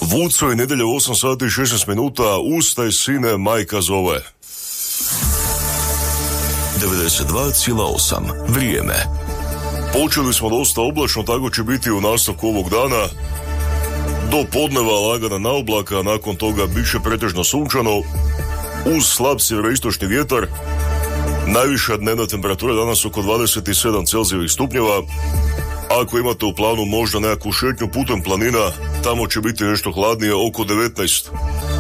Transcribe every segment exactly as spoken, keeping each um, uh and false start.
Vuco je nedjelja u osam sati i šesnaest minuta, ustaj sine, majka zove. devedeset dva zarez osam vrijeme. Počeli smo dosta oblačno, tako će biti u nastavku ovog dana. Do podneva lagana naoblaka, nakon toga bit će pretežno sunčano, uz slab sjeveroistočni vjetar. Najviša dnevna temperatura danas oko dvadeset sedam Celzijevih stupnjeva. Ako imate u planu možda nekakvu šetnju putem planina, tamo će biti nešto hladnije, oko devetnaest.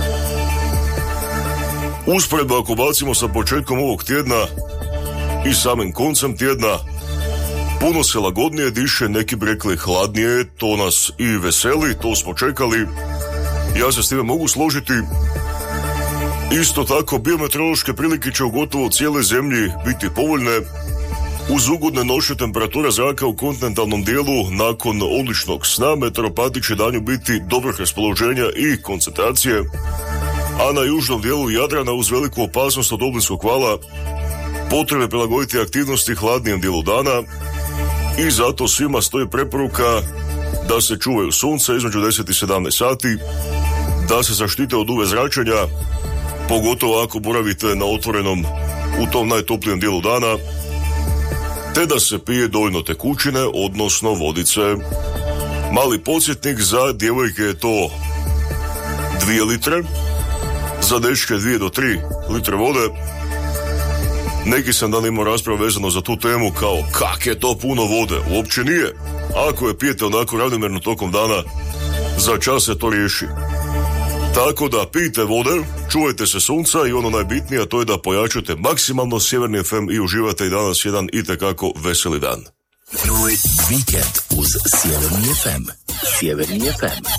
Usporedba ako bacimo sa početkom ovog tjedna i samim koncem tjedna, puno se lagodnije diše, neki bi rekli hladnije, to nas i veseli, to smo čekali. Ja se s time mogu složiti. Isto tako, biometeorološke prilike će u gotovo cijeloj zemlji biti povoljne. Uz ugodne noćne temperature zraka u kontinentalnom dijelu, nakon odličnog sna, meteoropati će danju biti dobrog raspoloženja i koncentracije, a na južnom dijelu Jadrana uz veliku opasnost od oblinskog vala potrebno prilagoditi aktivnosti hladnijem dijelu dana i zato svima stoji preporuka da se čuvaju sunce između deset i sedamnaest sati, da se zaštite od U V zračenja, pogotovo ako boravite na otvorenom u tom najtoplijem dijelu dana, te da se pije dovoljno tekućine, odnosno vodice. Mali podsjetnik, za djevojke je to dvije litre, za dečke dvije do tri litre vode. Neki sam dan imao raspravu vezano za tu temu, kao kak je to puno vode. Uopće nije. Ako je pijete onako ravnomjerno tokom dana, za čas se to riješi. Tako da pijte vode, čuvajte se sunca i ono najbitnije, a to je da pojačate maksimalno Sjeverni ef em i uživate i danas jedan itekako veseli dan. Vikend uz Sjeverni ef em. Sjeverni ef em.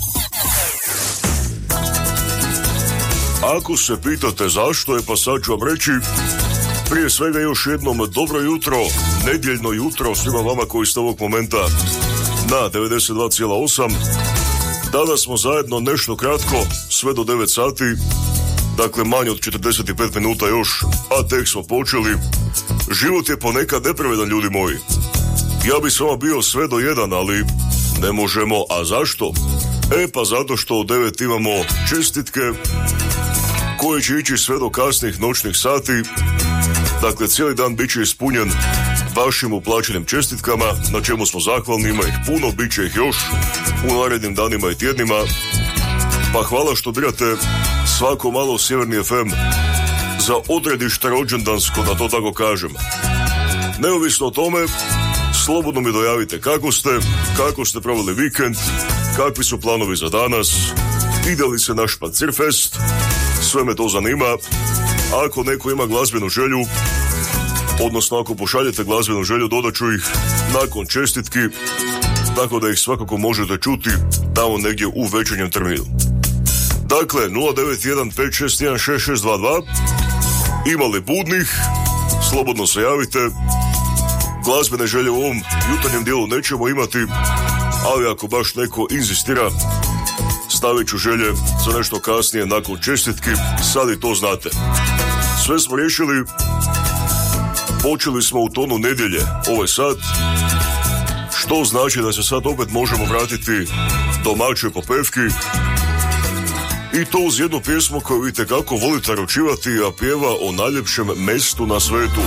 Ako se pitate zašto je, pa sad ću vam reći. Prije svega još jednom dobro jutro, nedjeljno jutro svima vama koji ste ovog momenta na devedeset dva zarez osam. Danas smo zajedno nešto kratko, sve do devet sati, dakle manje od četrdeset pet minuta još, a tek smo počeli. Život je ponekad nepravedan, ljudi moji. Ja bi s vama bio sve do jedan, ali ne možemo, a zašto? E pa zato što u devet imamo čestitke koje će ići sve do kasnih noćnih sati. Dakle, cijeli dan bit će ispunjen vašim uplaćenim čestitkama, na čemu smo zahvalni, ima ih puno, bit će ih još u narednim danima i tjednima. Pa hvala što dirate svako malo Sjeverni ef em za odredište rođendansko, da to tako kažem. Neovisno o tome, slobodno mi dojavite kako ste, kako ste proveli vikend, kakvi su planovi za danas, ide li se naš Pancirfest, sve me to zanima. Ako neko ima glazbenu želju, odnosno ako pošaljete glazbenu želju, dodat ću ih nakon čestitki, tako da ih svakako možete čuti tamo negdje u večernjem terminu. Dakle, nula devet jedan pet šest jedan šest šest dva dva, ima li budnih, slobodno se javite. Glazbene želje u ovom jutarnjem dijelu nećemo imati, ali ako baš neko inzistira, stavit ću želje za nešto kasnije nakon čestitki, sad i to znate. Sve smo riješili, počeli smo u tonu nedjelje ovaj sat, što znači da se sad opet možemo vratiti domaćoj popevki, i to uz jednu pjesmu koju itekako volite naručivati, a pjeva o najljepšem mestu na svetu.